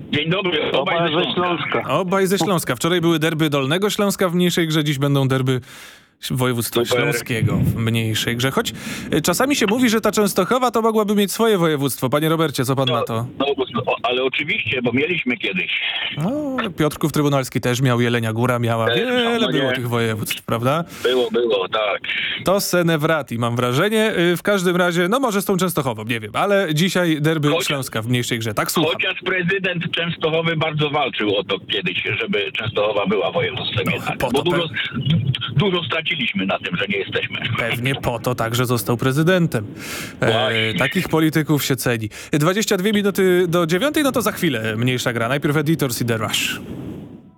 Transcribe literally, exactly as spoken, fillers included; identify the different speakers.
Speaker 1: Dzień dobry, obaj
Speaker 2: Obaj
Speaker 1: ze
Speaker 2: ze
Speaker 1: Śląska.
Speaker 2: Śląska.
Speaker 3: Obaj ze Śląska. Wczoraj były derby Dolnego Śląska w mniejszej grze, dziś będą derby województwa
Speaker 1: Super.
Speaker 3: śląskiego w mniejszej grze. Choć y, czasami się mówi, że ta Częstochowa to mogłaby mieć swoje województwo. Panie Robercie, co pan na to?
Speaker 1: No, no, ale oczywiście, bo mieliśmy kiedyś.
Speaker 3: No, Piotrków Trybunalski też miał, Jelenia Góra miała.
Speaker 1: Też
Speaker 3: Wiele
Speaker 1: miał, no
Speaker 3: było
Speaker 1: nie.
Speaker 3: tych województw, prawda?
Speaker 1: Było, było, tak.
Speaker 3: To Senewrati, mam wrażenie. Y, W każdym razie, no może z tą Częstochową, nie wiem. Ale dzisiaj derby
Speaker 1: Chociaż-
Speaker 3: Śląska w mniejszej grze. Tak, słucham.
Speaker 1: Chociaż prezydent Częstochowy bardzo walczył o to kiedyś, żeby Częstochowa była województwem
Speaker 3: No,
Speaker 1: jednak.
Speaker 3: po
Speaker 1: Bo
Speaker 3: to
Speaker 1: dużo, dużo straciliśmy na tym, że nie jesteśmy.
Speaker 3: Pewnie po to także został prezydentem. E,
Speaker 1: Właśnie.
Speaker 3: takich polityków się ceni. dwadzieścia dwie minuty do dziewiątej, no to za chwilę mniejsza gra. Najpierw Editors i The Rush.